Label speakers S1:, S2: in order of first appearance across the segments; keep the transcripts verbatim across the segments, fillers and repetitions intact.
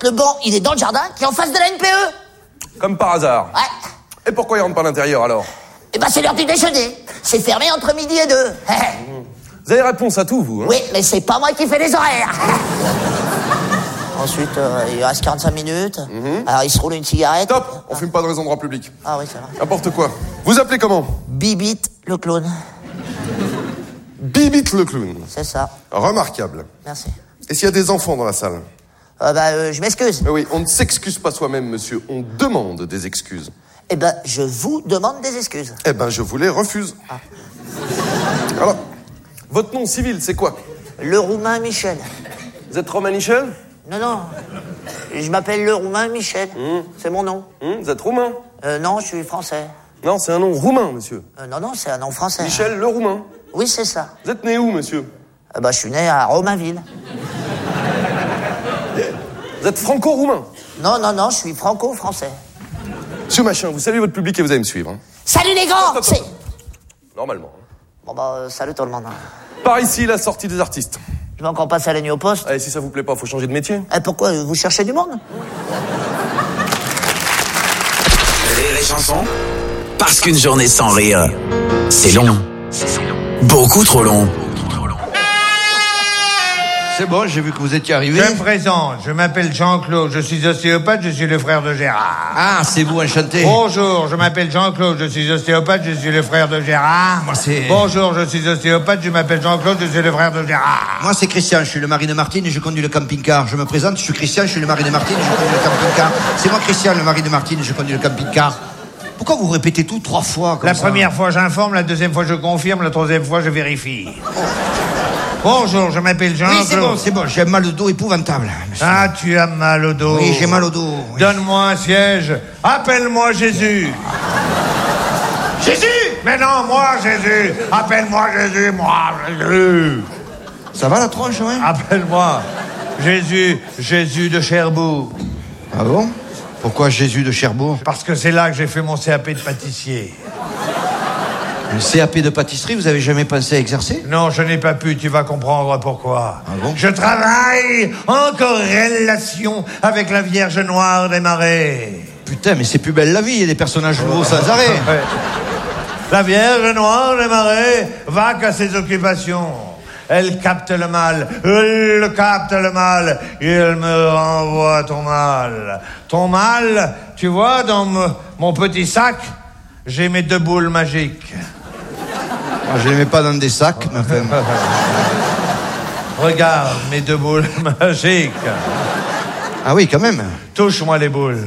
S1: fait, le banc, il est dans le jardin, qui est en face de la N P E.
S2: Comme par hasard.
S1: Ouais.
S2: Et pourquoi il rentre pas à l'intérieur, alors?
S1: Eh ben, c'est l'heure du déjeuner. C'est fermé entre midi et deux.
S2: Vous avez réponse à tout, vous, hein?
S1: Oui, mais c'est pas moi qui fais les horaires. Ensuite, euh, il reste quarante-cinq minutes. Mm-hmm. Alors, il se roule une cigarette.
S2: Stop! On fume pas dans les endroits publics.
S1: Ah oui, c'est vrai.
S2: N'importe quoi. Vous appelez comment?
S1: Bibit le clown.
S2: Bibit le clown.
S1: C'est ça.
S2: Remarquable.
S1: Merci.
S2: Et s'il y a des enfants dans la salle?
S1: Euh, bah, euh, je m'excuse.
S2: Mais oui, on ne s'excuse pas soi-même, monsieur. On demande des excuses.
S1: Eh ben, je vous demande des excuses.
S2: Eh ben, je vous les refuse. Ah. Alors, votre nom civil, c'est quoi?
S1: Le Roumain Michel.
S2: Vous êtes Romain Michel?
S1: Non, non. Je m'appelle le Roumain Michel. Mmh. C'est mon nom.
S2: Mmh, vous êtes roumain?
S1: Euh, non, je suis français.
S2: Non, c'est un nom roumain, monsieur.
S1: Euh, non, non, c'est un nom français.
S2: Michel le Roumain.
S1: Oui, c'est ça.
S2: Vous êtes né où, monsieur?
S1: euh, bah, Je suis né à Romainville.
S2: Vous êtes franco-roumain?
S1: Non, non, non, je suis franco-français.
S2: Monsieur Machin, vous saluez votre public et vous allez me suivre. Hein.
S1: Salut les grands!
S2: Stop, stop, stop. Normalement.
S1: Bon bah, euh, salut tout le monde.
S2: Par ici, la sortie des artistes.
S1: Je vais encore passer à la nuit au poste.
S2: Allez, si ça vous plaît pas, faut changer de métier.
S1: Eh, pourquoi? Vous cherchez du monde?
S3: Rire et chanson. Parce qu'une journée sans rire, c'est long. Beaucoup trop long.
S4: C'est bon, j'ai vu que vous étiez arrivé.
S5: Je me présente, je m'appelle Jean-Claude, je suis ostéopathe, je suis le frère de Gérard.
S4: Ah, c'est vous, enchanté.
S5: Bonjour, je m'appelle Jean-Claude, je suis ostéopathe, je suis le frère de Gérard.
S4: Moi, c'est...
S5: Bonjour, je suis ostéopathe, je m'appelle Jean-Claude, je suis le frère de Gérard.
S4: Moi, c'est Christian, je suis le mari de Martine et je conduis le camping-car. Je me présente, je suis Christian, je suis le mari de Martine et je conduis le camping-car. C'est moi, Christian, le mari de Martine et je conduis le camping-car. Pourquoi vous répétez tout trois fois comme
S5: La
S4: ça?
S5: première fois, j'informe, la deuxième fois, je confirme, la troisième fois, je vérifie. Bonjour, je m'appelle Jean-Claude.
S4: Oui, c'est bon, c'est bon, j'ai mal au dos épouvantable. Monsieur.
S5: Ah, tu as mal au dos.
S4: Oui, j'ai mal au dos. Oui.
S5: Donne-moi un siège. Appelle-moi Jésus. Jésus! Mais non, moi, Jésus. Appelle-moi Jésus, moi, Jésus.
S4: Ça va la tronche, ouais?
S5: Appelle-moi Jésus, Jésus de Cherbourg.
S4: Ah bon? Pourquoi Jésus de Cherbourg?
S5: Parce que c'est là que j'ai fait mon C A P de pâtissier.
S4: Le C A P de pâtisserie, vous avez jamais pensé à exercer?
S5: Non, je n'ai pas pu, tu vas comprendre pourquoi.
S4: Ah bon?
S5: Je travaille en corrélation avec la Vierge Noire des Marais.
S4: Putain, mais c'est plus belle la vie, il y a des personnages nouveaux sans arrêt.
S5: Ouais. La Vierge Noire des Marais va qu'à ses occupations. Elle capte le mal, elle capte le mal, et elle me renvoie ton mal. Ton mal, tu vois, dans m- mon petit sac, j'ai mes deux boules magiques.
S4: Ah, je les mets pas dans des sacs, mais enfin...
S5: Regarde mes deux boules magiques.
S4: Ah oui, quand même.
S5: Touche-moi les boules.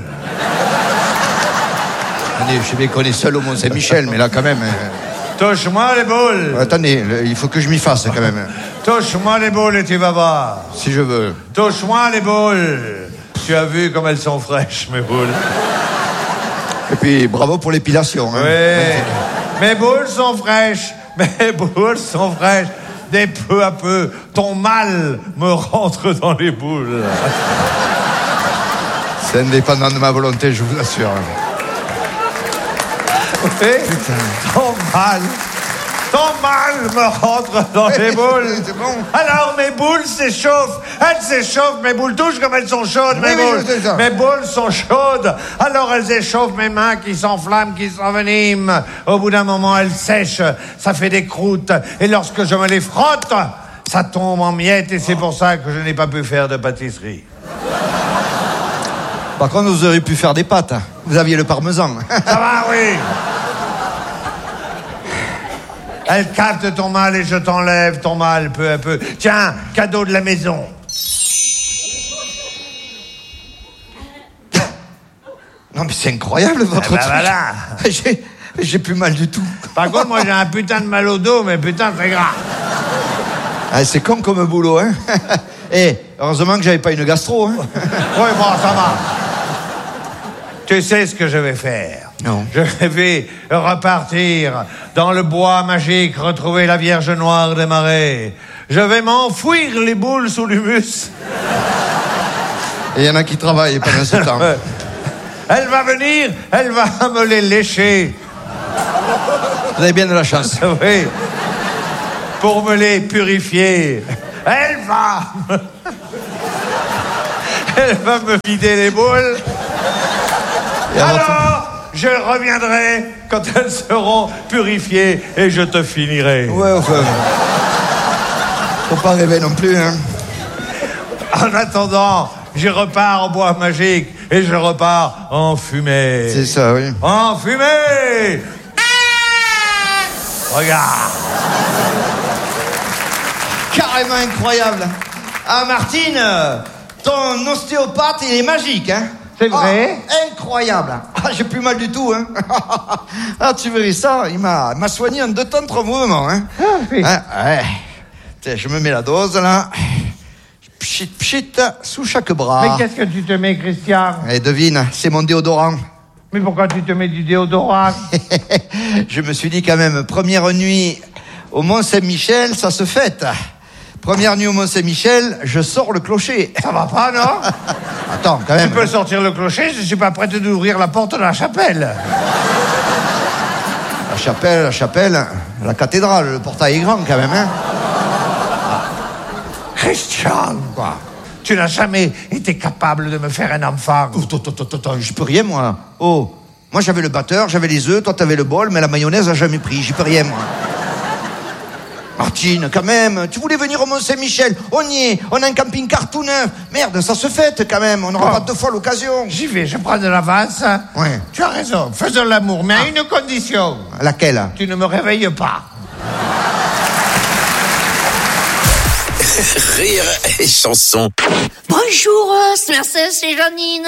S4: Attendez, je sais bien qu'on est seul au Mont-Saint-Michel, mais là, quand même... euh,
S5: Touche-moi les boules.
S4: Attendez, le- il faut que je m'y fasse, quand même.
S5: Touche-moi les boules et tu vas voir.
S4: Si je veux.
S5: Touche-moi les boules. Tu as vu comme elles sont fraîches, mes boules.
S4: Et puis, bravo pour l'épilation. Hein.
S5: Oui. Mes boules sont fraîches. Mes boules sont fraîches. Dès peu à peu, ton mal me rentre dans les boules.
S4: C'est indépendant de ma volonté, je vous assure.
S5: Oui. Ton mal. Ton mal me rentre dans les boules.
S4: C'est bon.
S5: Alors mes boules s'échauffent. Elles s'échauffent, mes boules touchent comme elles sont chaudes, mes
S4: Oui, oui,
S5: boules.
S4: c'est ça.
S5: Mes boules sont chaudes. Alors elles échauffent mes mains qui s'enflamment, qui s'enveniment. Au bout d'un moment, elles sèchent. Ça fait des croûtes. Et lorsque je me les frotte, ça tombe en miettes. Et c'est pour ça que je n'ai pas pu faire de pâtisserie.
S4: Par contre, vous auriez pu faire des pâtes. Hein. Vous aviez le parmesan.
S5: Ça va, oui. Elle capte ton mal et je t'enlève ton mal peu à peu. Tiens, cadeau de la maison.
S4: Non, mais c'est incroyable, votre
S5: Eh ben
S4: truc.
S5: voilà.
S4: J'ai, j'ai plus mal du tout.
S5: Par contre, moi, j'ai un putain de mal au dos, mais putain, c'est grave.
S4: Ah, c'est con comme boulot, hein. Eh, heureusement que j'avais pas une gastro, hein.
S5: Oui, bon, ça va. Tu sais ce que je vais faire?
S4: Non.
S5: Je vais repartir dans le bois magique, retrouver la Vierge Noire des Marais. Je vais m'enfouir les boules sous l'humus.
S4: Et il y en a qui travaillent pendant ce temps.
S5: Elle va venir, elle va me les lécher.
S4: Vous avez bien de la chance.
S5: Oui. Pour me les purifier. Elle va me... Elle va me vider les boules. Et alors, je reviendrai quand elles seront purifiées et je te finirai.
S4: Ouais, enfin... Faut pas rêver non plus, hein.
S5: En attendant, je repars au bois magique et je repars en fumée.
S4: C'est ça, oui.
S5: En fumée. Regarde.
S4: Carrément incroyable. Ah, Martine, ton ostéopathe, il est magique, hein.
S5: C'est vrai?
S4: Ah, incroyable. Ah, j'ai plus mal du tout, hein. Ah, tu verrais ça, il m'a, il m'a soigné en deux temps, trois mouvements, hein.
S5: Ah, oui.
S4: Hein, ouais. Tiens, je me mets la dose, là. Pchit, pchit, sous chaque bras.
S5: Mais qu'est-ce que tu te mets, Christian?
S4: Eh, devine, c'est mon déodorant.
S5: Mais pourquoi tu te mets du déodorant?
S4: Je me suis dit quand même, première nuit au Mont-Saint-Michel, ça se fête. Première nuit au Mont-Saint-Michel, je sors le clocher.
S5: Ça va pas, non?
S4: Attends, quand même.
S5: Tu peux sortir le clocher, je suis pas prêt d'ouvrir la porte de la chapelle.
S4: La chapelle, la chapelle, la cathédrale, le portail est grand quand même, hein.
S5: Christian, quoi? Tu n'as jamais été capable de me faire un enfant.
S4: Attends, attends, attends, attends, j'y peux rien, moi. Oh, moi j'avais le batteur, j'avais les œufs, toi t'avais le bol, mais la mayonnaise a jamais pris, j'y peux rien, moi. Martine, quand même, tu voulais venir au Mont-Saint-Michel, on y est, on a un camping-car tout neuf. Merde, ça se fête quand même, on n'aura
S5: Oh.
S4: pas deux fois l'occasion.
S5: J'y vais, je prends de l'avance.
S4: Ouais.
S5: Tu as raison, faisons l'amour, mais à une condition.
S4: Laquelle?
S5: Tu ne me réveilles pas.
S3: Rire et chanson.
S6: Bonjour, euh, Mercedes, c'est Janine.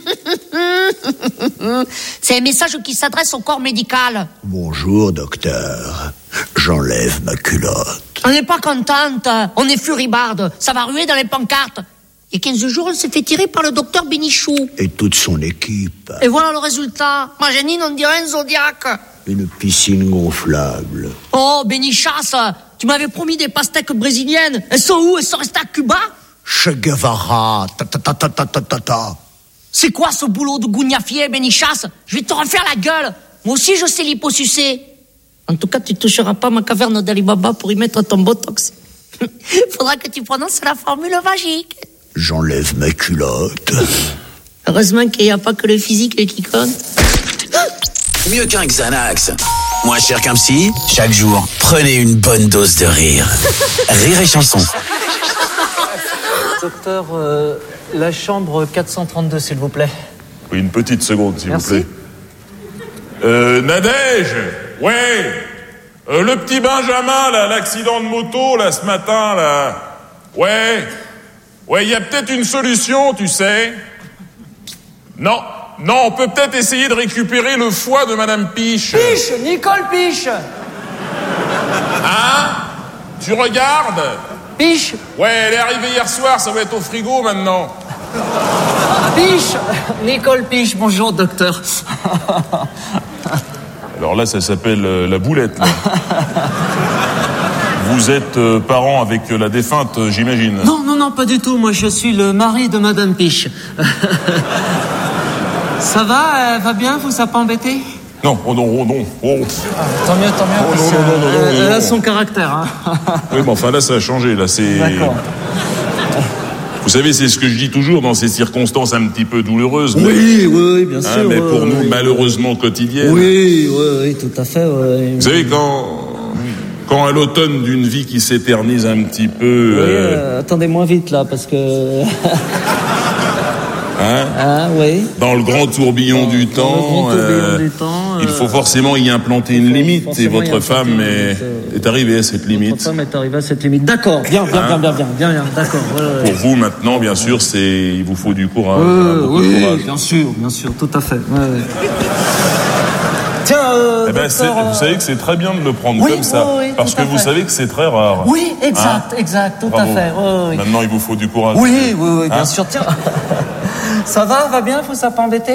S6: C'est un message qui s'adresse au corps médical.
S7: Bonjour, docteur. J'enlève ma culotte.
S6: On n'est pas contente, on est furibarde. Ça va ruer dans les pancartes. Il y a quinze jours, on s'est fait tirer par le docteur Bénichou.
S7: Et toute son équipe.
S6: Et voilà le résultat. Ma Janine, on dirait un zodiaque.
S7: Une piscine gonflable.
S6: Oh, Bénichasse, tu m'avais promis des pastèques brésiliennes. Elles sont où? Elles sont restées à Cuba?
S7: Che Guevara. Ta ta ta ta ta ta ta ta.
S6: C'est quoi ce boulot de gougnafier, Bénichasse? Je vais te refaire la gueule. Moi aussi, je sais liposucer. En tout cas, tu toucheras pas ma caverne d'Alibaba pour y mettre ton botox. Faudra que tu prononces la formule magique.
S7: J'enlève ma culotte.
S6: Heureusement qu'il n'y a pas que le physique qui compte.
S3: Mieux qu'un Xanax. Moins cher qu'un psy. Chaque jour, prenez une bonne dose de rire. Rire et chanson.
S8: Docteur, euh, la chambre quatre cent trente-deux, s'il vous plaît.
S9: Oui, une petite seconde, s'il vous
S8: Merci.
S9: plaît. Euh, Nadège, ouais, euh, le petit Benjamin, là, l'accident de moto, là, ce matin, là, ouais, ouais, il y a peut-être une solution, tu sais. Non, non, on peut peut-être essayer de récupérer le foie de Madame Piche.
S8: Piche, Nicole Piche.
S9: Hein? Tu regardes?
S8: Piche,
S9: Ouais, elle est arrivée hier soir, ça va être au frigo maintenant.
S8: Piche, Nicole Piche. Bonjour, docteur.
S9: Alors là, ça s'appelle euh, la boulette, là. Vous êtes euh, parent avec euh, la défunte, euh, j'imagine.
S8: Non, non, non, pas du tout. Moi, je suis le mari de Madame Piche. Ça va? Elle va bien? Vous a pas embêté?
S9: Non, oh non, oh non, oh.
S8: Tant mieux, tant mieux.
S9: Oh,
S8: parce
S9: non,
S8: que,
S9: non, non, non,
S8: euh,
S9: non,
S8: elle a
S9: non.
S8: son caractère. Hein.
S9: Oui, mais enfin là, ça a changé, là, c'est...
S8: D'accord.
S9: Vous savez, c'est ce que je dis toujours dans ces circonstances un petit peu douloureuses. mais-
S8: Oui, oui, oui, bien
S9: hein,
S8: sûr.
S9: mais
S8: oui,
S9: pour
S8: oui,
S9: nous,
S8: oui.
S9: malheureusement quotidiennes.
S8: Oui, oui, oui, tout à fait. Oui.
S9: Vous savez, quand... Quand à l'automne d'une vie qui s'éternise un petit peu...
S8: Oui,
S9: euh,
S8: euh, attendez moins vite là, parce que.
S9: hein,
S8: Ah, oui.
S9: dans le grand tourbillon
S8: Dans-
S9: du
S8: dans le
S9: temps,
S8: grand tourbillon
S9: euh,
S8: du temps,
S9: il
S8: euh,
S9: faut forcément y implanter une
S8: faut
S9: limite. Et
S8: forcément y
S9: votre
S8: implanter
S9: femme
S8: une
S9: est,
S8: limite, euh,
S9: est arrivée à cette
S8: Votre
S9: limite.
S8: femme est arrivée à cette limite. D'accord, bien, bien, bien, bien, bien, bien, bien, d'accord. Ouais, ouais.
S9: Pour vous, maintenant, bien sûr, c'est il vous faut du courage.
S8: Euh,
S9: hein, beaucoup de
S8: oui,
S9: courage.
S8: bien sûr, bien sûr, tout à fait. Ouais, ouais. Tiens, euh,
S9: Eh ben, c'est-
S8: docteur, euh,
S9: vous savez que c'est très bien de le prendre
S8: oui,
S9: comme ça,
S8: oui, oui,
S9: parce
S8: tout
S9: que
S8: à
S9: vous
S8: fait.
S9: savez que c'est très rare.
S8: Oui, exact,
S9: Hein
S8: exact, tout
S9: Bravo.
S8: à fait. Ouais, ouais.
S9: Maintenant, il vous faut du courage.
S8: Oui, oui, oui, bien
S9: Hein
S8: sûr. Tiens, ça va, va bien, vous a pas embêté?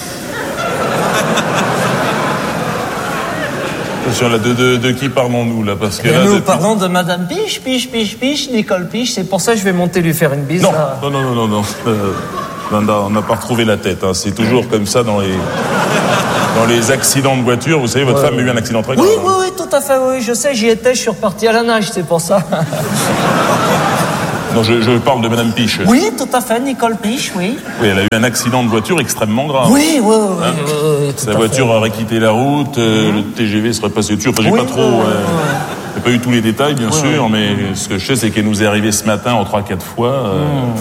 S9: Attention, là, de, de, de qui parlons-nous, là? Parce que
S8: Et
S9: là,
S8: nous
S9: depuis-
S8: parlons de Madame Piche, Piche, Piche, Piche, Nicole Piche. C'est pour ça que je vais monter lui faire une bise.
S9: Non,
S8: là.
S9: non, non, non, non, non. Euh, non, non, on n'a pas retrouvé la tête. Hein. C'est toujours comme ça dans les, dans les accidents de voiture. Vous savez, votre femme a eu un accident très grave.
S8: Oui,
S9: hein.
S8: oui, oui, tout à fait, oui, je sais, j'y étais, je suis reparti à la nage, c'est pour ça.
S9: Non, je, je parle de Madame Piche.
S8: Oui, tout à fait, Nicole Piche, oui.
S9: Oui, elle a eu un accident de voiture extrêmement grave.
S8: Oui, oui, oui.
S9: Hein
S8: oui, oui tout
S9: Sa
S8: à
S9: voiture
S8: fait.
S9: aurait quitté la route, euh,
S8: Mmh.
S9: le T G V serait passé dessus. Enfin, j'ai
S8: Oui,
S9: pas trop...
S8: oui,
S9: euh,
S8: oui.
S9: j'ai pas eu tous les détails, bien
S8: Oui,
S9: sûr,
S8: oui.
S9: mais ce que je sais, c'est qu'elle nous est arrivée ce matin en trois quatre fois. euh,
S8: Mmh.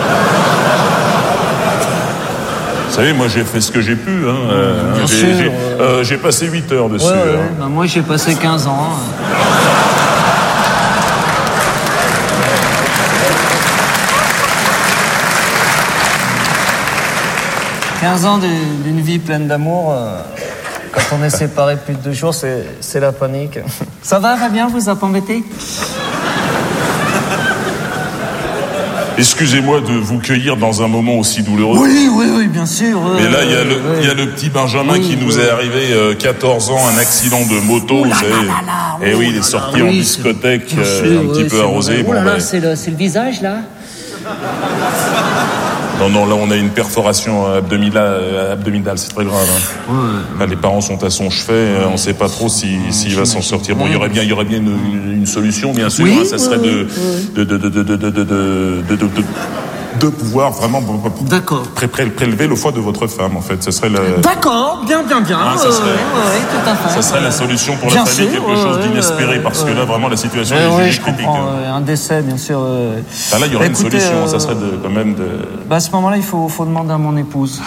S9: Vous savez, moi, j'ai fait ce que j'ai pu. Hein, euh,
S8: Bien
S9: j'ai,
S8: sûr,
S9: j'ai,
S8: euh.
S9: euh, j'ai passé huit heures dessus.
S8: Ouais, ouais,
S9: hein.
S8: bah, moi, j'ai passé quinze ans. hein. quinze ans d'une d'une vie pleine d'amour. euh, Quand on est séparés plus de deux jours, c'est c'est la panique. Ça va, va bien, vous a pas embêté?
S9: Excusez-moi de vous cueillir dans un moment aussi douloureux.
S8: Oui, oui, oui, bien sûr. euh,
S9: Mais là, il y a le,
S8: oui.
S9: il y a le petit Benjamin
S8: Oui,
S9: qui nous
S8: oui.
S9: est arrivé, euh, quatorze ans, un accident de moto, vous savez. Et oui, il est sorti en
S8: oui,
S9: discothèque,
S8: Bien
S9: euh,
S8: sûr,
S9: un petit
S8: oui,
S9: peu
S8: c'est
S9: arrosé.
S8: vrai.
S9: Bon,
S8: Oh là là,
S9: ben,
S8: c'est le, c'est le visage, là.
S9: non, non, là, on a une perforation abdominale, abdominale c'est très grave. Hein. Là, les parents sont à son chevet, euh, on ne sait pas trop si, s'il va s'en sortir. Bon, il y aurait bien, il y aurait bien une, une solution, bien sûr.
S8: Oui,
S9: hein, ça
S8: oui,
S9: serait
S8: oui,
S9: de, de, de, de, de, de, de, de, de, de, de, de pouvoir vraiment
S8: D'accord.
S9: pré- pré- prélever le foie de votre femme, en fait. Ce serait le...
S8: D'accord, bien, bien, bien.
S9: Ah, ça
S8: oui,
S9: serait-
S8: oui, oui, tout à fait.
S9: Ça serait la solution pour
S8: Bien
S9: la famille,
S8: sûr,
S9: quelque chose
S8: ouais,
S9: d'inespéré,
S8: ouais,
S9: parce que
S8: ouais.
S9: là, vraiment, la situation
S8: Oui,
S9: est
S8: oui,
S9: jugée
S8: je
S9: critique.
S8: comprends.
S9: hein.
S8: euh, Un décès, bien sûr. euh.
S9: Ah, là, il y aurait une
S8: Écoutez,
S9: solution,
S8: euh,
S9: ça serait de, quand même de...
S8: Bah, à ce moment-là, il faut, faut demander à mon épouse.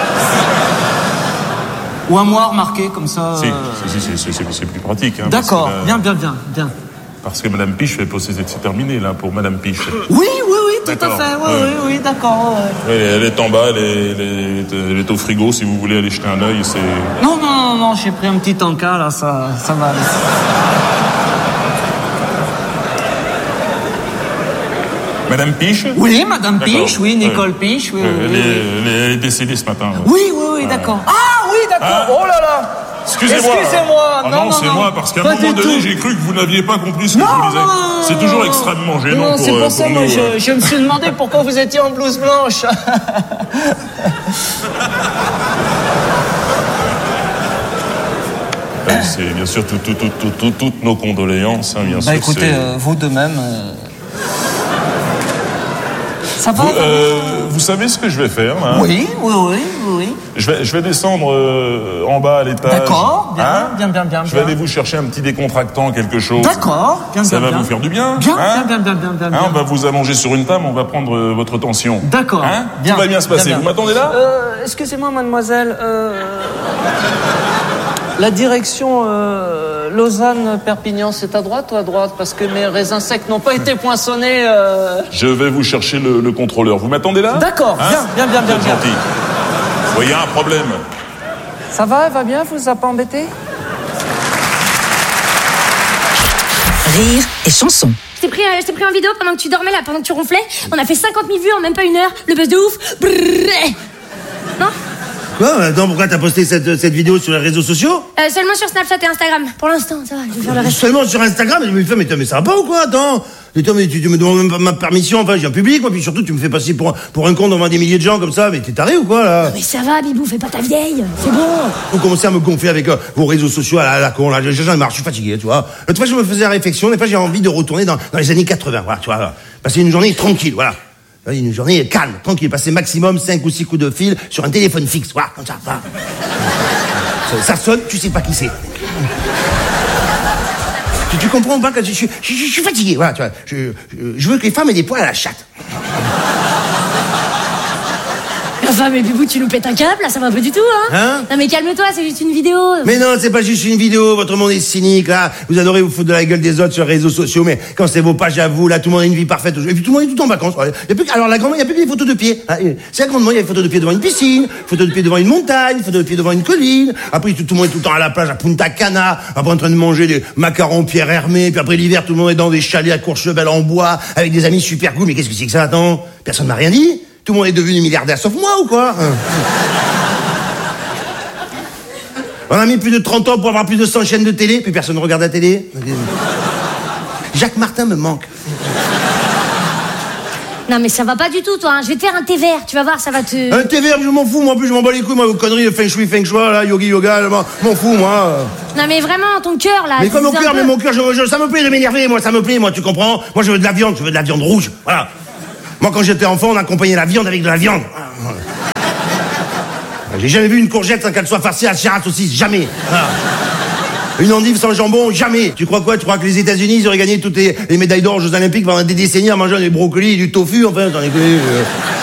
S8: Ou à moi, remarquez, comme ça.
S9: Si,
S8: euh,
S9: si, si, c'est- c'est c'est plus pratique. Hein, parce
S8: D'accord,
S9: que là-
S8: bien, bien, bien, bien.
S9: Parce que Madame Piche fait poser, c'est terminé, là, pour Madame Piche.
S8: Oui, oui, oui, tout à
S9: D'accord,
S8: fait. Oui,
S9: ouais.
S8: oui, oui, d'accord. ouais.
S9: Oui, elle est en bas, elle est, elle est- elle est au frigo, si vous voulez aller jeter un œil, c'est...
S8: Non, non, non, non, j'ai pris un petit encas, là, ça, ça va aller.
S9: Madame Piche
S8: Oui, Madame
S9: D'accord.
S8: Piche, oui, Nicole
S9: Ouais.
S8: Piche, oui,
S9: Ouais,
S8: oui,
S9: elle,
S8: oui,
S9: est,
S8: oui.
S9: elle est- elle est décédée ce matin. ouais.
S8: Oui, oui, oui, d'accord. Ah, oui, d'accord.
S9: Ah.
S8: Oh là là.
S9: Excusez-moi.
S8: Excusez-moi.
S9: Ah
S8: non,
S9: non,
S8: non,
S9: c'est
S8: non.
S9: moi, parce qu'à un
S8: Pas
S9: moment
S8: du
S9: donné,
S8: tout.
S9: j'ai cru que vous n'aviez pas compris ce que
S8: Non,
S9: je vous disais.
S8: non,
S9: C'est toujours
S8: non,
S9: extrêmement gênant
S8: non,
S9: pour,
S8: c'est
S9: euh,
S8: pour ça,
S9: pour
S8: moi,
S9: nous.
S8: je,
S9: euh.
S8: je me suis demandé pourquoi vous étiez en blouse blanche.
S9: Euh, C'est bien sûr tout- tout- tout- tout- tout- toutes nos condoléances, hein, bien
S8: Bah
S9: sûr.
S8: écoutez,
S9: c'est-
S8: euh, vous de même. euh, Ça va
S9: Vous,
S8: ça va
S9: euh, vous savez ce que je vais faire là
S8: Oui, oui, oui, oui.
S9: je, vais, je vais descendre euh, en bas à l'étage.
S8: D'accord, bien,
S9: Hein
S8: bien, bien, bien,
S9: Je vais
S8: bien.
S9: aller vous chercher un petit décontractant, quelque chose.
S8: D'accord, bien,
S9: Ça
S8: bien,
S9: va
S8: bien.
S9: vous faire du bien.
S8: Bien,
S9: hein
S8: bien, bien, bien, bien, bien.
S9: Hein, on va vous allonger sur une table, on va prendre euh, votre tension.
S8: D'accord,
S9: Hein
S8: bien.
S9: Tout va bien se passer.
S8: bien,
S9: Vous
S8: bien.
S9: m'attendez là
S8: euh, Excusez-moi, mademoiselle. euh, La direction euh, Lausanne-Perpignan, c'est à droite ou à droite? Parce que mes raisins secs n'ont pas été poinçonnés. euh.
S9: Je vais vous chercher le, le contrôleur. Vous m'attendez là
S8: D'accord,
S9: Hein
S8: bien, bien, bien,
S9: Vous
S8: bien,
S9: êtes
S8: bien.
S9: gentil. Vous voyez un problème.
S8: Ça va, elle va bien? Vous a pas embêté?
S10: Rire et chanson.
S11: Je t'ai pris, euh, je t'ai pris en vidéo pendant que tu dormais là, pendant que tu ronflais. On a fait cinquante mille vues en même pas une heure. Le buzz de ouf. Brrr. Non
S12: Quoi? Attends, pourquoi t'as posté cette, cette vidéo sur les réseaux sociaux?
S11: euh, Seulement sur Snapchat et Instagram. Pour l'instant, ça va, je vais faire le reste.
S12: Seulement sur Instagram? Mais, mais, mais, mais ça va pas ou quoi? Attends, Attends, mais tu, tu me demandes même pas ma permission, enfin j'ai un public, moi, puis surtout tu me fais passer pour, un- pour un con devant des milliers de gens comme ça, mais t'es taré ou quoi là?
S11: Mais ça va, Bibou, fais pas ta vieille. C'est bon.
S12: Vous commencez à me gonfler avec euh, vos réseaux sociaux à la, à la con, là, j'en ai marre, je suis fatigué, tu vois. L'autre fois je me faisais la réflexion, des fois j'ai envie de retourner dans, dans les années quatre-vingts, voilà, tu vois, là. Passer une journée tranquille, voilà. Une journée calme, tranquille, passer maximum cinq ou six coups de fil sur un téléphone fixe, voilà, comme ça, voilà. Ça, ça sonne, tu sais pas qui c'est. Tu, tu comprends pas que je, je, je, je suis fatigué, voilà, tu vois. Je, je, je veux que les femmes aient des poils à la chatte.
S11: Enfin, mais Bibou, tu nous pètes un câble, là, ça va pas du tout, hein.
S12: Hein?
S11: Non, mais calme-toi, c'est juste une vidéo.
S12: Mais non, c'est pas juste une vidéo, votre monde est cynique, là. Vous adorez vous foutre de la gueule des autres sur les réseaux sociaux, mais quand c'est vos pages à vous, là, tout le monde a une vie parfaite. Et puis tout le monde est tout en vacances. Il y a plus que- alors la grande, il y a plus que des photos de pieds. Hein. C'est la grande, il y a des photos de pieds devant une piscine, photos de pieds devant une montagne, photos de pieds devant une colline. Après, tout, tout le monde est tout le temps à la plage à Punta Cana, après en train de manger des macarons Pierre Hermé, puis après l'hiver, tout le monde est dans des chalets à Courchevel en bois, avec des amis super cool. Mais qu'est-ce que c'est que ça, attends? Personne m'a rien dit? Tout le monde est devenu milliardaire sauf moi ou quoi? Hein. On a mis plus de trente ans pour avoir plus de cent chaînes de télé, puis personne ne regarde la télé. Jacques Martin me manque.
S11: Non mais ça va pas du tout toi, hein. Je vais te faire un thé vert, tu vas voir, ça va te...
S12: Un thé vert, je m'en fous, moi en plus je m'en bats les couilles, moi vos conneries de feng shui, feng shui, là, yogi yoga, je m'en m'en fous moi.
S11: Non mais vraiment, ton cœur là...
S12: Mais quoi mon
S11: c'est un
S12: cœur,
S11: peu-
S12: mais mon cœur, je, je- ça me plaît de m'énerver, moi ça me plaît, moi tu comprends. Moi je veux de la viande, je veux de la viande rouge, voilà. Moi quand j'étais enfant, on accompagnait la viande avec de la viande. Voilà. J'ai jamais vu une courgette sans qu'elle soit farcie à chair à saucisse, jamais. Voilà. Une endive sans jambon, jamais. Tu crois quoi? Tu crois que les États-Unis ils auraient gagné toutes les, les médailles d'or aux Jeux Olympiques pendant des décennies en mangeant des brocolis, du tofu, enfin, j'en ai connu. Euh...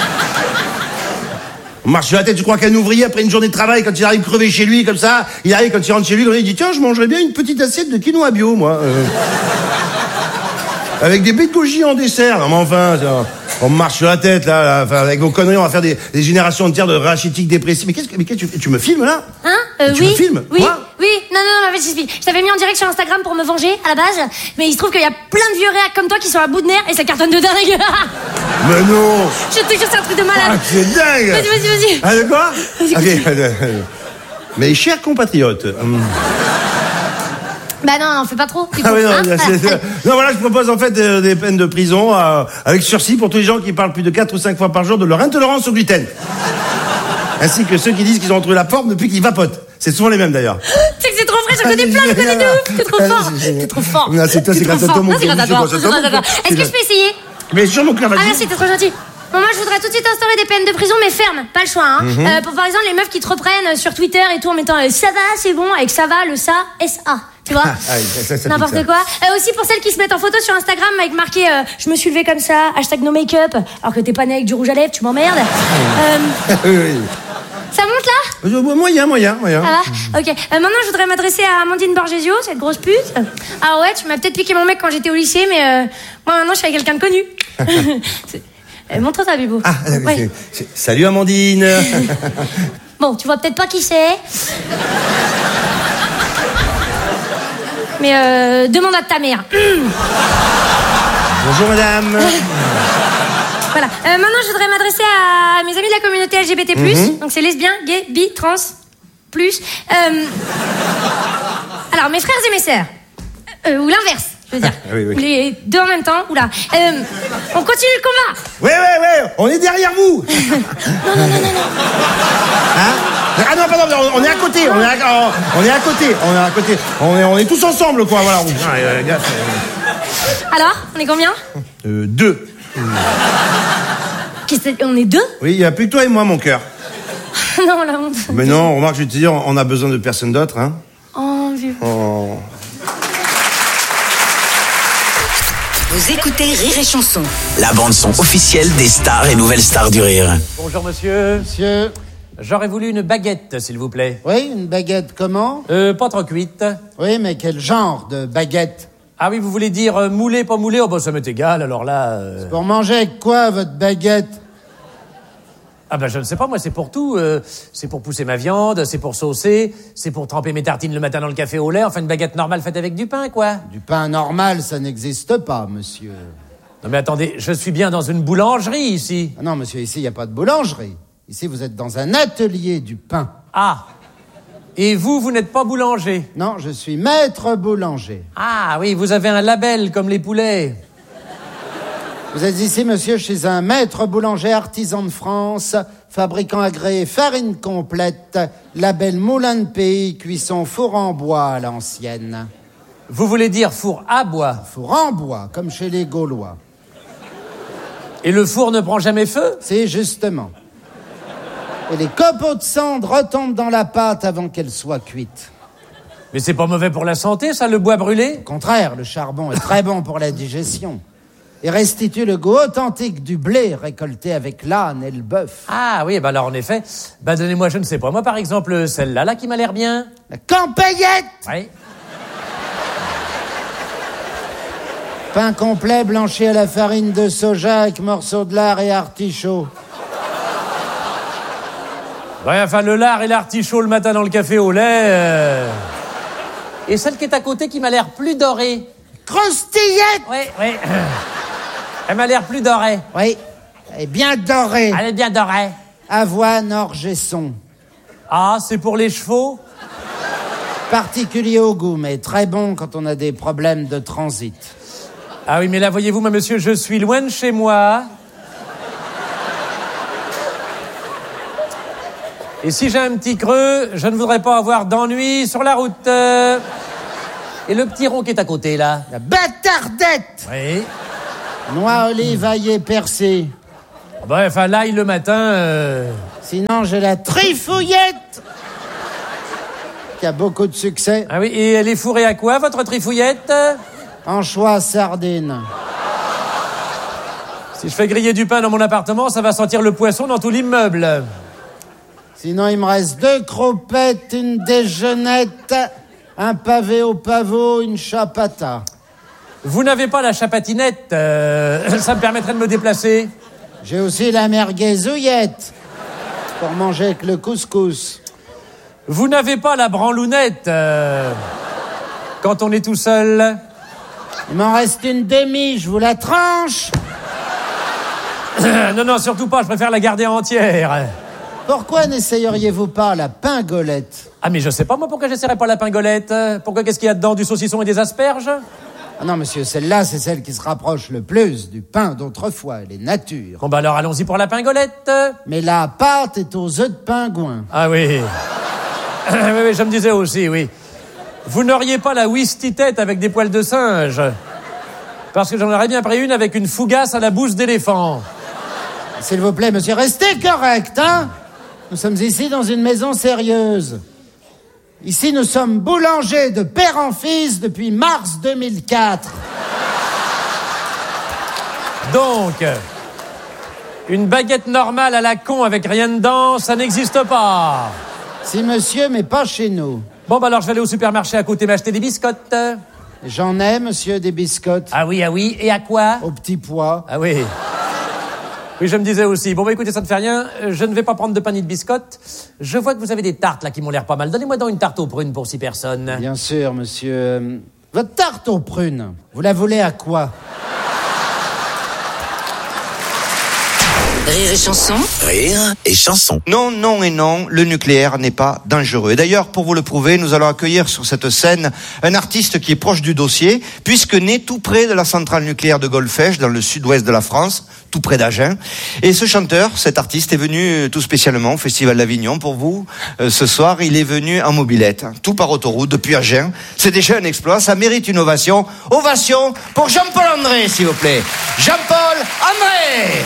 S12: On marche sur la tête, tu crois qu'un ouvrier, après une journée de travail, quand il arrive crevé chez lui, comme ça, il arrive, quand il rentre chez lui, il dit, tiens, je mangerais bien une petite assiette de quinoa bio, moi. Euh... Avec des baies de goji en dessert. Non, mais enfin, ça, on marche sur la tête, là, là. Enfin, avec vos conneries, on va faire des, des générations entières de rachitiques dépressifs. Mais qu'est-ce que, mais qu'est-ce que tu, tu me filmes, là?
S11: Hein euh,
S12: Tu
S11: oui,
S12: me filmes?
S11: oui,
S12: Quoi?
S11: oui, non, non, non, mais je je t'avais mis en direct sur Instagram pour me venger, à la base, mais il se trouve qu'il y a plein de vieux réacs comme toi qui sont à bout de nerfs et ça cartonne de dingue.
S12: Mais non!
S11: Je te jure, c'est un truc de malade.
S12: Ah, c'est dingue!
S11: Vas-y, vas-y, vas-y.
S12: Ah, de quoi?
S11: Vas-y,
S12: Ok. Mes chers compatriotes. hum,
S11: Bah non, non, fais pas trop. du
S12: Ah
S11: coup,
S12: oui, non,
S11: hein,
S12: c'est-
S11: voilà,
S12: c'est-
S11: allez.
S12: non, voilà, je propose en fait euh, des peines de prison euh, avec sursis pour tous les gens qui parlent plus de quatre ou cinq fois par jour de leur intolérance au gluten. Ainsi que ceux qui disent qu'ils ont retrouvé la forme depuis qu'ils vapotent. C'est souvent les mêmes d'ailleurs.
S11: Tu sais que c'est trop frais, j'en connais plein, je connais de ouf. T'es trop fort. T'es trop fort.
S12: Non, c'est toi,
S11: T'es
S12: c'est
S11: trop
S12: grâce à toi,
S11: fort.
S12: mon
S11: Non, c'est
S12: cœur,
S11: grâce à
S12: c'est
S11: toi.
S12: grâce à toi,
S11: C'est grâce à toi.
S12: mon cœur.
S11: Est-ce que je peux essayer?
S12: Mais sûr, mon cœur, vas-y.
S11: Ah merci, t'es trop gentil. Bon, moi, je voudrais tout de suite instaurer des peines de prison, mais fermes, pas le choix. Hein.
S12: Mhm.
S11: Euh, pour par exemple, les meufs qui te reprennent sur Twitter et tout en mettant euh, ça va, c'est bon, avec ça va, le ça, S A. Tu vois?
S12: Ah, oui, ça, ça pique,
S11: N'importe
S12: ça.
S11: quoi. Euh, aussi pour celles qui se mettent en photo sur Instagram avec marqué euh, je me suis levé comme ça, hashtag no make-up, alors que t'es pas né avec du rouge à lèvres, tu m'emmerdes. Euh,
S12: Oui, oui.
S11: ça monte là?
S12: Euh, Moyen, moyen, moyen.
S11: Ça va? Ok. Euh, maintenant, je voudrais m'adresser à Amandine Borgesio, cette grosse pute. Ah ouais, tu m'as peut-être piqué mon mec quand j'étais au lycée, mais euh, moi maintenant, je suis avec quelqu'un de connu. C'est- euh, montre ça, Bibo.
S12: Ah,
S11: Ouais.
S12: c'est- c'est- salut Amandine.
S11: Bon, tu vois peut-être pas qui c'est. Mais euh, demande à ta mère.
S12: Bonjour madame.
S11: Voilà. Euh, maintenant, je voudrais m'adresser à mes amis de la communauté L G B T plus.
S12: Mhm.
S11: Donc, c'est lesbien, gay, bi, trans, plus. Euh, Alors, mes frères et mes sœurs. Euh, ou l'inverse, je veux dire.
S12: Oui, oui.
S11: Les deux en même temps. Oula. Euh, on continue le combat.
S12: Ouais, ouais, ouais, on est derrière vous.
S11: Non, non, non, non, non.
S12: Hein? Ah non, pardon, on on est à côté, on est à, on est à côté, on est à côté, on est, on est tous ensemble, quoi, voilà. Ah, euh, gars, euh,
S11: Alors, on est combien?
S12: euh, deux.
S11: Qu'est-ce que- On est deux?
S12: Oui, il n'y a plus que toi et moi, mon cœur.
S11: Non, la honte.
S12: Mais non, remarque, je vais te dire, on a besoin de personne d'autre, hein.
S11: Oh, vieux.
S12: Oh.
S10: Vous écoutez Rire et Chanson.
S3: La bande-son officielle des stars et nouvelles stars du rire.
S13: Bonjour monsieur.
S14: Monsieur.
S13: J'aurais voulu une baguette, s'il vous plaît.
S14: Oui, une baguette comment?
S13: Euh, pas trop cuite.
S14: Oui, mais quel genre de baguette?
S13: Ah oui, vous voulez dire euh, moulé, pas moulé? Oh bah ça m'est égal, alors là... euh,
S14: Pour manger avec quoi, votre baguette?
S13: Ah bah je ne sais pas, moi c'est pour tout. euh, c'est pour pousser ma viande, c'est pour saucer, c'est pour tremper mes tartines le matin dans le café au lait, enfin une baguette normale faite avec du pain, quoi.
S14: Du pain normal, ça n'existe pas, monsieur.
S13: Non mais attendez, je suis bien dans une boulangerie ici.
S14: Ah non, monsieur, ici, il n'y a pas de boulangerie. Ici, vous êtes dans un atelier du pain.
S13: Ah. Et vous, vous n'êtes pas boulanger?
S14: Non, je suis maître boulanger.
S13: Ah oui, vous avez un label comme les poulets.
S14: Vous êtes ici, monsieur, chez un maître boulanger artisan de France, fabricant agréé farine complète, label Moulin de Pays, cuisson four en bois à l'ancienne.
S13: Vous voulez dire four à bois?
S14: Four en bois, comme chez les Gaulois.
S13: Et le four ne prend jamais feu?
S14: C'est justement. Et les copeaux de cendre retombent dans la pâte avant qu'elle soit cuite.
S13: Mais c'est pas mauvais pour la santé, ça, le bois brûlé?
S14: Au contraire, le charbon est très bon pour la digestion. Et restitue le goût authentique du blé récolté avec l'âne et le bœuf.
S13: Ah oui, bah alors en effet, bah donnez-moi, je ne sais pas, moi par exemple, celle-là, là, qui m'a l'air bien.
S14: La campagnette!
S13: Oui.
S14: Pain complet blanchi à la farine de soja avec morceaux de lard et artichaut.
S13: Ouais, enfin, le lard et l'artichaut le matin dans le café au lait. euh. Et celle qui est à côté qui m'a l'air plus dorée.
S14: Croustillette!
S13: Oui, oui. Elle m'a l'air plus dorée.
S14: Oui, elle est bien dorée.
S13: Elle est bien dorée.
S14: Avoine, orge et son.
S13: Ah, c'est pour les chevaux?
S14: Particulier au goût, mais très bon quand on a des problèmes de transit.
S13: Ah oui, mais là, voyez-vous, moi, monsieur, je suis loin de chez moi. Et si j'ai un petit creux, je ne voudrais pas avoir d'ennui sur la route. Euh, Et le petit rond qui est à côté, là?
S14: La bâtardette!
S13: Oui.
S14: Noix olivaillée percée.
S13: Ben, enfin, l'ail le matin... Euh...
S14: Sinon, j'ai la trifouillette qui a beaucoup de succès.
S13: Ah oui, et elle est fourrée à quoi, votre trifouillette?
S14: Anchois sardines.
S13: Si je fais griller du pain dans mon appartement, ça va sentir le poisson dans tout l'immeuble.
S14: Sinon, il me reste deux cropettes, une déjeunette, un pavé au pavot, une chapata.
S13: Vous n'avez pas la chapatinette, euh, ça me permettrait de me déplacer.
S14: J'ai aussi la merguezouillette pour manger avec le couscous.
S13: Vous n'avez pas la branlounette euh, quand on est tout seul.
S14: Il m'en reste une demi, je vous la tranche.
S13: Non, non, surtout pas, je préfère la garder entière.
S14: Pourquoi n'essayeriez-vous pas la pingolette?
S13: Ah, mais je sais pas, moi, pourquoi j'essaierais pas la pingolette? Pourquoi, qu'est-ce qu'il y a dedans? Du saucisson et des asperges?
S14: Ah non, monsieur, celle-là, c'est celle qui se rapproche le plus du pain d'autrefois. Elle est nature.
S13: Bon, bah alors, allons-y pour la pingolette.
S14: Mais la pâte est aux œufs de pingouin.
S13: Ah oui. Oui, oui, je me disais aussi, oui. Vous n'auriez pas la whisky-tête avec des poils de singe? Parce que j'en aurais bien pris une avec une fougasse à la bouche d'éléphant.
S14: S'il vous plaît, monsieur, restez correct, hein? Nous sommes ici dans une maison sérieuse. Ici, nous sommes boulangers de père en fils depuis mars deux mille quatre.
S13: Donc, une baguette normale à la con avec rien dedans, ça n'existe pas.
S14: Si, monsieur, mais pas chez nous.
S13: Bon, bah alors, je vais aller au supermarché à côté m'acheter des biscottes.
S14: J'en ai, monsieur, des biscottes.
S13: Ah oui, ah oui. Et à quoi?
S14: Au petit pois.
S13: Ah oui. Oui, je me disais aussi. Bon, bah écoutez, ça ne fait rien. Je ne vais pas prendre de pain ni de biscottes. Je vois que vous avez des tartes, là, qui m'ont l'air pas mal. Donnez-moi donc une tarte aux prunes pour six personnes.
S14: Bien sûr, monsieur. Votre tarte aux prunes, vous la voulez à quoi?
S10: Rire et chanson.
S3: Rire et chanson.
S4: Non, non et non, le nucléaire n'est pas dangereux. Et d'ailleurs, pour vous le prouver, nous allons accueillir sur cette scène un artiste qui est proche du dossier, puisque né tout près de la centrale nucléaire de Golfech, dans le sud-ouest de la France, tout près d'Agen. Et ce chanteur, cet artiste, est venu tout spécialement au Festival d'Avignon pour vous. Euh, ce soir, il est venu en mobilette, tout par autoroute, depuis Agen. C'est déjà un exploit, ça mérite une ovation. Ovation pour Jean-Paul André, s'il vous plaît. Jean-Paul André.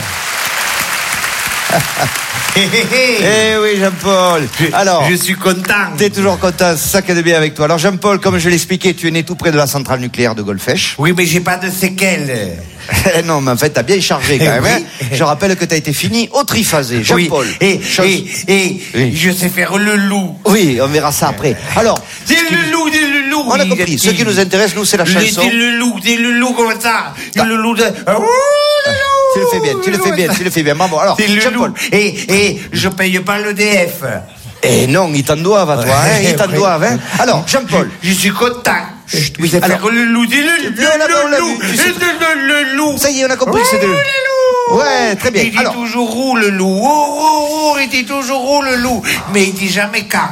S4: Eh oui, Jean-Paul. Alors,
S15: je suis content.
S4: T'es toujours content, c'est ça qui est de bien avec toi. Alors, Jean-Paul, comme je l'expliquais, tu es né tout près de la centrale nucléaire de Golfech.
S15: Oui, mais j'ai pas de séquelles.
S4: Non, mais en fait, t'as bien chargé quand même.
S15: Oui.
S4: Hein. Je rappelle que t'as été fini au triphasé, Jean-Paul.
S15: Oui. Et,
S4: Chose...
S15: et, et
S4: oui.
S15: je sais faire le loup.
S4: Oui, on verra ça après. Alors,
S15: c'est le loup, c'est le loup.
S4: On a compris.
S15: Il,
S4: Ce qui nous intéresse, nous, c'est la chanson.
S15: C'est le loup, c'est le loup comme ça. C'est le loup de...
S4: Tu le fais bien, tu le fais bien, tu le fais bien. Bon, alors,
S15: Jean-Paul. Et, et je paye pas l'E D F.
S4: Eh non, ils t'en doivent à toi, hein, ils t'en doivent, hein. Alors, Jean-Paul.
S15: Je, je suis content.
S4: Chut,
S15: oui,
S4: alors,
S15: faire le loup, c'est le, le, le, loup, le, le loup.
S4: Ça y est, on a compris,
S15: oh,
S4: c'est de...
S15: le loup.
S4: Ouais, très bien.
S15: Il dit
S4: alors...
S15: toujours où le loup. Oh, oh, oh, il dit toujours où le loup. Mais il dit jamais quand.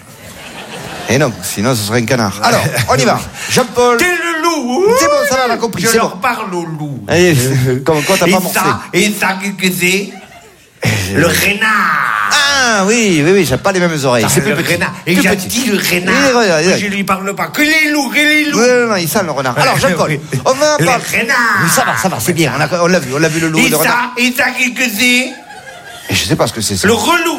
S4: Eh non, sinon ce serait un canard. Alors, on y va. Jean-Paul.
S15: C'est le loup.
S4: C'est bon, ça va, on a compris.
S15: Je
S4: c'est
S15: leur
S4: bon.
S15: parle au loup.
S4: Allez, comme quoi t'as pas morflé.
S15: Et ça, qu'est-ce que c'est? Le renard.
S4: Ah oui, oui, oui, j'ai pas les mêmes oreilles. C'est plus
S15: le
S4: petit.
S15: renard. Et
S4: Plus
S15: j'ai
S4: petit.
S15: dit le renard.
S4: Il est renard, il est-
S15: Je lui parle pas. Que les loups, que les loups.
S4: Non, non, non, il sent le renard. Alors, Jean-Paul, on va
S15: Le
S4: parler.
S15: renard.
S4: Oui, ça va, ça va, c'est bien. On a- on l'a vu, on l'a vu le loup,
S15: Et
S4: le renard.
S15: ça, et ça, qu'est-ce que c'est?
S4: Et je sais pas ce que c'est ça.
S15: Le relou.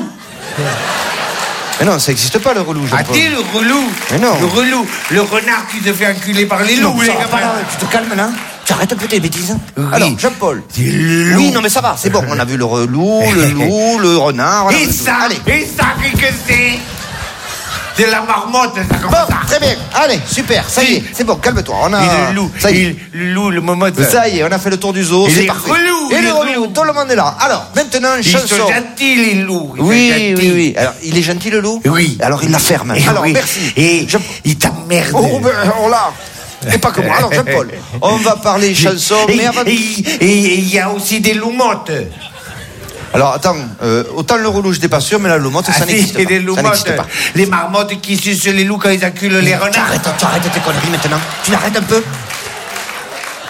S4: Mais non, ça existe pas le relou,
S15: Ah,
S4: Jean-Paul.
S15: t'es le relou.
S4: Mais non.
S15: Le relou. Le renard qui se fait enculer par les
S4: Non,
S15: loups,
S4: ça
S15: les
S4: va pas,
S15: gamins.
S4: là, tu te calmes là. Tu arrêtes un peu tes bêtises.
S15: Oui.
S4: Alors, Jean-Paul.
S15: C'est le loup.
S4: Oui, non, mais ça va, c'est bon. On a vu le relou, le loup, le renard. on a
S15: Et
S4: vu tout.
S15: ça,
S4: Allez.
S15: et ça, qu'est-ce que c'est? C'est la marmotte, ça comme
S4: Bon,
S15: ça.
S4: très bien. Allez, super. Ça y est, c'est bon, calme-toi. On a.
S15: Et le loup.
S4: Ça y est.
S15: Et le loup, le momotte.
S4: Ça y est, on a fait le tour du zoo,
S15: Et
S4: c'est
S15: les
S4: parfait.
S15: relous,
S4: Et
S15: les
S4: les relous, tout le monde est là. Alors, maintenant,
S15: Ils
S4: chanson.
S15: sont gentils, les loups. Ils sont
S4: Oui,
S15: gentils.
S4: oui, oui. Alors, il est gentil, le loup?
S15: Oui.
S4: Alors, il la ferme.
S15: Et
S4: Alors,
S15: oui.
S4: merci.
S15: Et
S4: Je-
S15: il t'emmerde.
S4: Oh, ben, on l'a. Et pas que moi. Alors, Jean-Paul, on va parler chanson,
S15: Et
S4: mais avant...
S15: et- et il y a aussi des loumottes.
S4: Alors, attends, euh, autant le relou, j'étais pas sûr, mais la loumotte, ça
S15: Ah, si,
S4: n'existe
S15: c'est
S4: pas.
S15: des
S4: Ça
S15: loumottes.
S4: n'existe pas.
S15: Les marmottes qui sucent les loups quand ils acculent les
S4: Tu
S15: renards.
S4: arrêtes, tu arrêtes tes conneries maintenant. Tu l'arrêtes un peu.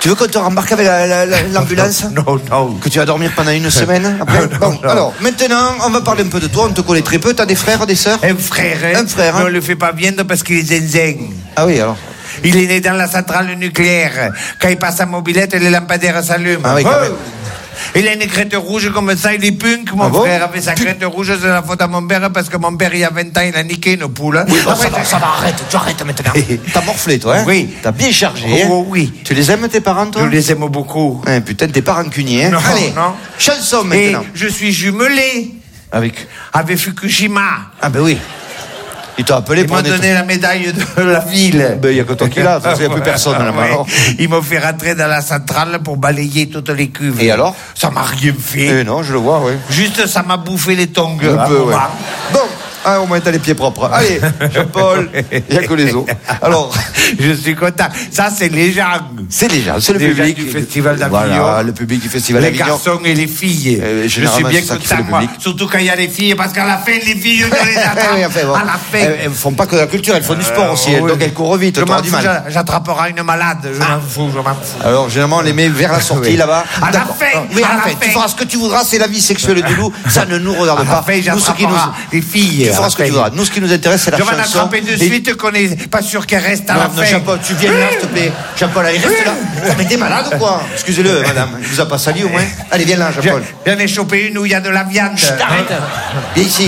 S4: Tu veux qu'on te rembarque avec la- la- la- l'ambulance?
S12: Non, non.
S4: Que tu vas dormir pendant une semaine après?
S12: Non,
S4: Bon,
S12: non.
S4: alors, maintenant, on va parler un peu de toi. On te connaît très peu. T'as des frères, des sœurs?
S15: Un frère, hein.
S4: Un frère, hein.
S15: Mais on le fait pas bien parce qu'il est zinzin.
S4: Ah oui, alors.
S15: Il est né dans la centrale nucléaire. Quand il passe sa mobilette, les lampadaires s'allument.
S4: Ah oui, quand
S15: Oh.
S4: même.
S15: Il a une crête rouge comme ça, il est punk, mon
S4: Ah bon
S15: frère. Avec sa crête rouge, c'est la faute à mon père, parce que mon père, il y a vingt ans, il a niqué une poule.
S4: Oui, bon,
S15: Après,
S4: ça va, ça va, arrête, tu arrêtes maintenant. T'as morflé, toi, hein?
S15: Oui.
S4: T'as bien chargé, hein?
S15: Oh, oui.
S4: Tu les aimes, tes parents, toi?
S15: Je les aime beaucoup.
S4: Hein, putain, t'es pas rancunier, hein?
S15: Non,
S4: Allez,
S15: non.
S4: chanson
S15: Et
S4: maintenant.
S15: je suis jumelé
S4: Avec.
S15: avec Fukushima.
S4: Ah, ben oui. Ils t'ont appelé
S15: Ils
S4: pour
S15: m'ont
S4: nettoyer-
S15: donné la médaille de la ville.
S4: Ben, il y a que toi qui l'as, il n'y a plus personne là-bas.
S15: Ouais.
S4: alors.
S15: Ils m'ont fait rentrer dans la centrale pour balayer toutes les cuves.
S4: Et alors?
S15: Ça m'a rien fait.
S4: Eh non, je le vois, oui.
S15: Juste, ça m'a bouffé les tongs.
S4: Un
S15: à
S4: peu,
S15: moment.
S4: ouais. Bon, ah, au moins t'as les pieds propres. Allez, Jean-Paul, il n'y a que les os. Alors,
S15: Je suis content. Ça, c'est les gens.
S4: c'est les gens, c'est le
S15: Les gens
S4: public.
S15: du Festival d'Avignon.
S4: Voilà, le public du Festival
S15: Les
S4: d'Avignon.
S15: garçons et les filles.
S4: Euh,
S15: Je suis
S4: généralement,
S15: bien
S4: c'est ça qui fait
S15: content,
S4: le
S15: moi.
S4: public.
S15: Surtout quand il y a les filles, parce qu'à la fin, les filles, je les
S4: Eh
S15: attrape.
S4: oui, enfin, bon.
S15: À la fin.
S4: Elles, elles font pas que de la culture, elles font du sport
S15: Euh,
S4: aussi,
S15: oui.
S4: donc elles courent vite,
S15: Je
S4: t'auras
S15: m'en
S4: du
S15: fous,
S4: mal.
S15: j'a- j'attraperai une malade. Je m'en fous, je m'en fous.
S4: Alors, généralement, on les met vers la sortie,
S15: Oui.
S4: là-bas.
S15: À la
S4: D'accord.
S15: fin,
S4: Oui, à,
S15: à
S4: la
S15: la
S4: fin.
S15: fin.
S4: Tu feras ce que tu voudras, c'est la vie sexuelle du loup. Ça ne nous regarde
S15: À la
S4: pas.
S15: fin,
S4: Nous, ce qui nous...
S15: j'attraperai les filles.
S4: Tu
S15: à
S4: feras
S15: la
S4: ce que tu
S15: fin.
S4: voudras. Nous, ce qui nous intéresse, c'est la
S15: Je vais en
S4: chanson.
S15: attraper de
S4: Et-
S15: suite qu'on n'est pas sûr qu'elle reste à
S4: Non,
S15: la
S4: non,
S15: fin.
S4: Jean-Paul, tu viens là, s'il te plaît. Jean-Paul, allez, reste là. Ah, mais t'es malade ou quoi? Excusez-le, madame. Il vous a pas sali au moins? Allez, viens là, Jean-Paul.
S15: J'en ai chopé une où il y a de la viande.
S4: Chut, arrête. Viens ici.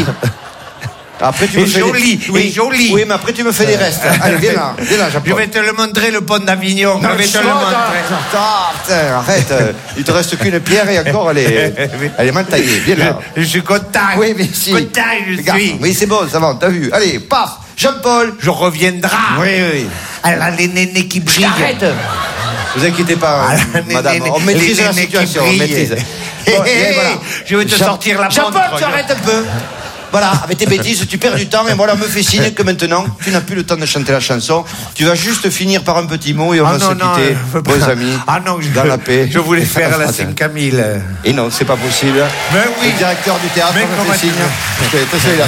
S4: Après, tu
S15: Et
S4: me fais
S15: joli,
S4: des...
S15: et
S4: oui.
S15: joli.
S4: Oui, mais après, tu me fais des restes. Allez, viens là. Viens là,
S15: Je
S4: Jean-Paul.
S15: vais te le montrer, le pont d'Avignon. Je vais te le
S4: Attends,
S15: montrer.
S4: attends, putain, arrête. euh, Il te reste qu'une pierre et encore, elle est, elle est mal taillée. Viens là.
S15: Je suis content.
S4: Oui, mais si.
S15: Content, je
S4: Regarde.
S15: suis.
S4: Oui, c'est bon, ça va, t'as vu. Allez, paf. Jean-Paul.
S15: Je reviendrai.
S4: Oui, oui.
S15: Elle a les nénés qui brillent.
S4: Arrête. Vous inquiétez pas,
S15: Ah,
S4: euh,
S15: les
S4: madame.
S15: nénés-
S4: On maîtrise
S15: les
S4: la
S15: nénés qui
S4: situation, on
S15: brillent.
S4: maîtrise.
S15: Hé,
S4: Bon,
S15: hé,
S4: et voilà.
S15: je vais te
S4: Jean-
S15: sortir la
S4: Jean-Paul,
S15: montre.
S4: tu arrêtes un peu. Voilà, avec tes bêtises, tu perds du temps et voilà, me fait signe que maintenant, tu n'as plus le temps de chanter la chanson. Tu vas juste finir par un petit mot et on
S15: Ah
S4: va
S15: non,
S4: se
S15: non,
S4: quitter,
S15: je veux
S4: bons
S15: pas.
S4: amis,
S15: Ah non, je,
S4: dans la paix.
S15: je voulais faire la
S4: Attends.
S15: Saint-Camille.
S4: Et non, c'est pas possible.
S15: Mais oui.
S4: Le directeur du théâtre
S15: Mais
S4: me
S15: comment
S4: fait
S15: tu
S4: signe.
S15: veux
S4: Ok, t'es celui-là.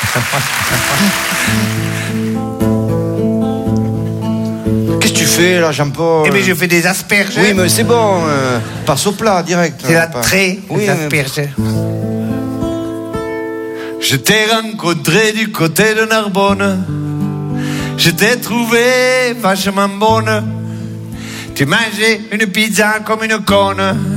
S4: Qu'est-ce que tu fais là, Jean-Paul?
S15: Eh bien, je fais des asperges.
S4: Oui, mais c'est bon, euh, passe au plat direct.
S15: C'est la
S4: Pas-
S15: trait,
S4: Oui,
S15: les
S4: mais-
S15: asperges. Je t'ai rencontré du côté de Narbonne. Je t'ai trouvé vachement bonne. Tu mangeais une pizza comme une conne.